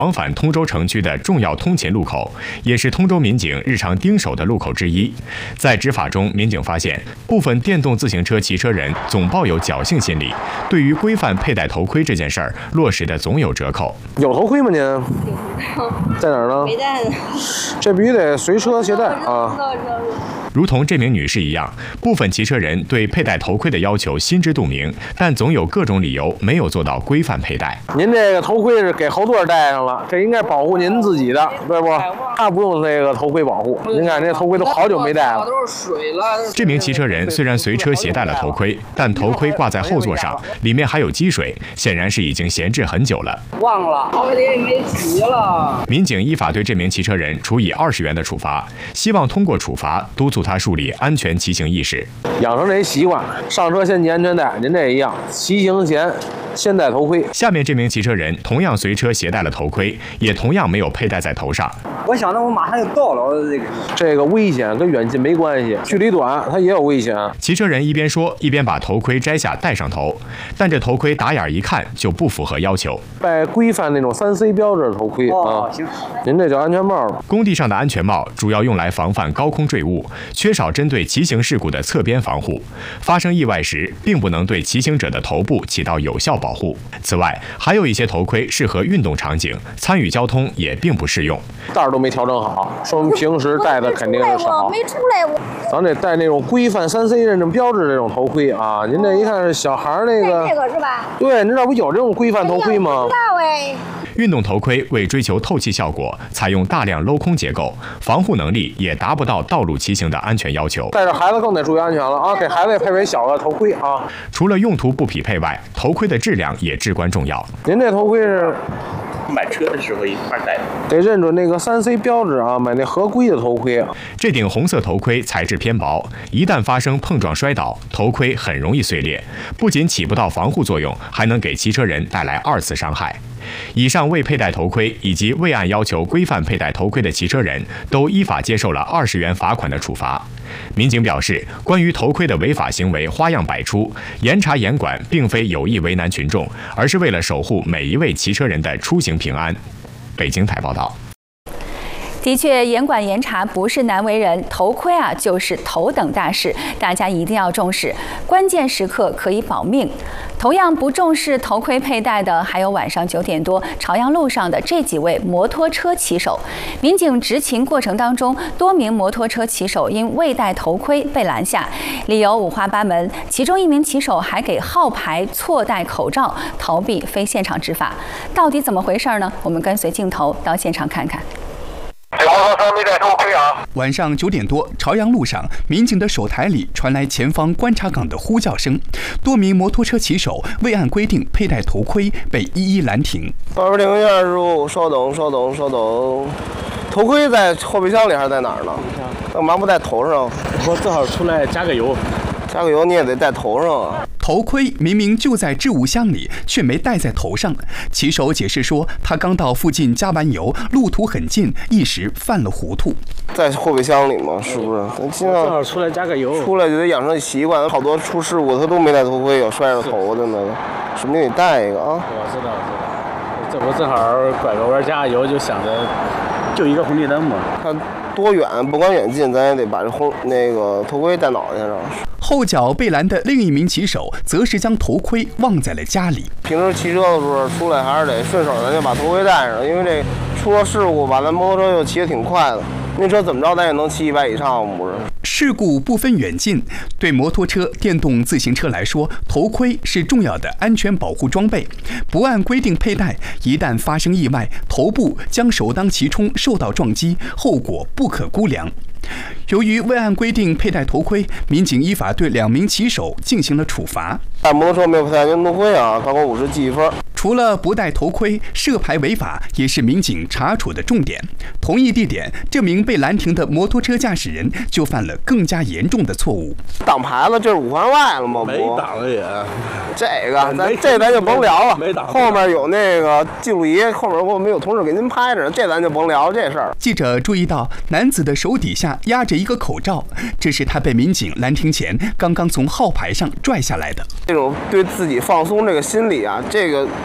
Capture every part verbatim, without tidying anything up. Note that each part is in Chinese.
往返通州城区的重要通勤路口，也是通州民警日常盯守的路口之一。在执法中，民警发现部分电动自行车骑车人总抱有侥幸心理，对于规范佩戴头盔这件事儿落实的总有折扣。 有头盔吗您？在哪儿呢？ 没带呢。 这必须得随车携带啊。 如同这名女士一样，部分骑车人对佩戴头盔的要求心知肚明，但总有各种理由没有做到规范佩戴。 您这个头盔是给后座戴上了，这应该保护您自己的，对不？他不用这个头盔保护。您看这头盔都好久没戴了， 都是水了。 这名骑车人虽然随车携带了头盔，但头盔挂在后座上，里面还有积水，显然是已经闲置很久了。 忘了，我也没提了。 民警依法对这名骑车人处以二十元的处罚，希望通过处罚督促他树立安全骑行意识， 养成这一习惯，上车先系安全带，您这一样，骑行前先戴头盔。 下面这名骑车人同样随车携带了头盔，也同样没有佩戴在头上。 我想着我马上就到了，这个这个危险跟远近没关系，距离短它也有危险。 骑车人一边说，一边把头盔摘下戴上头，但这头盔打眼一看就不符合要求， 戴规范那种三 C 标志的头盔、 哦、 啊。 行， 您这叫安全帽。 工地上的安全帽主要用来防范高空坠物，缺少针对骑行事故的侧边防护，发生意外时并不能对骑行者的头部起到有效保护。此外，还有一些头盔适合运动场景，参与交通也并不适用。 带儿都没调整好，说明平时戴的肯定是少。 没出来过。 咱得戴那种规范三 C 认证标志这种头盔啊。您这一看是小孩那个， 这个是吧？ 对，您知道不有这种规范头盔吗？ 不知道哎。 运动头盔为追求透气效果，采用大量镂空结构，防护能力也达不到道路骑行的安全要求。 带着孩子更得注意安全了啊！给孩子也配备小的头盔啊。 除了用途不匹配外，头盔的质量也至关重要。 您这头盔是买车的时候一块戴的， 得认准那个三 C 标志啊，买那合规的头盔。 这顶红色头盔材质偏薄，一旦发生碰撞摔倒，头盔很容易碎裂，不仅起不到防护作用，还能给骑车人带来二次伤害。以上未佩戴头盔以及未按要求规范佩戴头盔的骑车人都依法接受了二十元罚款的处罚。民警表示，关于头盔的违法行为花样百出，严查严管并非有意为难群众，而是为了守护每一位骑车人的出行平安。北京台报道。 的确，严管严查不是难为人，头盔啊就是头等大事，大家一定要重视，关键时刻可以保命。同样不重视头盔佩戴的，还有晚上九点多朝阳路上的这几位摩托车骑手。民警执勤过程当中，多名摩托车骑手因未戴头盔被拦下，理由五花八门，其中一名骑手还给号牌错戴口罩，逃避非现场执法。到底怎么回事呢？我们跟随镜头到现场看看。 这摩托车没戴头盔啊！ 晚上九点多，朝阳路上，民警的手台里传来前方观察岗的呼叫声，多名摩托车骑手未按规定佩戴头盔，被一一拦停。 报备停一下，师傅，稍等，稍等，稍等。头盔在后备箱里还是在哪儿呢？干嘛不戴头上？ 我正好出来加个油。 加个油你也得戴头上啊！ 头盔明明就在置物箱里，却没戴在头上。骑手解释说，他刚到附近加完油，路途很近，一时犯了糊涂。 在后备箱里吗？是不是？咱尽量正好出来加个油。 出来就得养成习惯，好多出事故他都没戴头盔，有摔着头的那个，是不是得戴一个啊？ 我知道，知道。这不正好拐个弯加油，就想着就一个红绿灯嘛。 看多远，不管远近，咱也得把这红那个头盔戴脑袋上。 后脚被拦的另一名骑手，则是将头盔忘在了家里。 平时骑车的时候出来还是得顺手咱就把头盔戴上，因为这出了事故吧，咱摩托车又骑得挺快的，那车怎么着咱也能骑一百以上，不是？ 事故不分远近，对摩托车、电动自行车来说，头盔是重要的安全保护装备。不按规定佩戴，一旦发生意外，头部将首当其冲受到撞击，后果不可估量。由于未按规定佩戴头盔，民警依法对两名骑手进行了处罚。 戴摩托车没有佩戴头盔啊，高考五十记一分。 除了不戴头盔，涉牌违法也是民警查处的重点。同一地点，这名被拦停的摩托车驾驶人就犯了更加严重的错误。 挡牌子，这是五环外了吗？ 没挡也。 这个咱这咱就甭聊了。 没挡。 后面有那个记录仪，后面我们有同事给您拍着，这咱就甭聊这事儿。 记者注意到，男子的手底下压着一个口罩，这是他被民警拦停前刚刚从号牌上拽下来的。 这种对自己放松这个心理啊，这个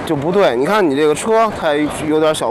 就不对。你看你这个车，它有点小